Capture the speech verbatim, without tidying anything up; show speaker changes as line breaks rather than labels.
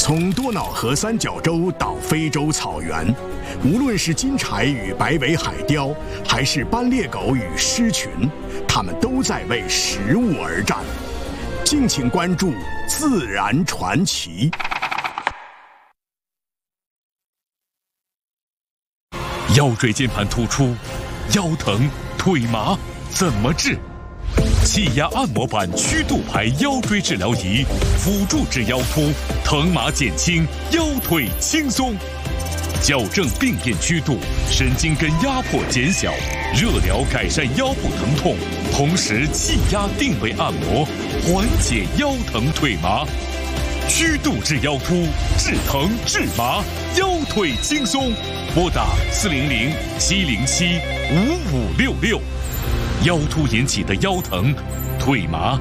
从多瑙河三角洲到非洲草原，无论是金柴与白尾海雕，还是斑鬣狗与狮群，它们都在为食物而战。敬请关注《自然传奇》。
腰椎间盘突出、腰疼、腿麻怎么治？气压按摩板曲度牌腰椎治疗仪，辅助治腰突，疼麻减轻，腰腿轻松。矫正病变曲度，神经根压迫减小，热疗改善腰部疼痛，同时气压定位按摩，缓解腰疼腿麻。曲度治腰突，治疼治麻，腰腿轻松。拨打四零零七零七五五六六。腰突引起的腰疼、腿麻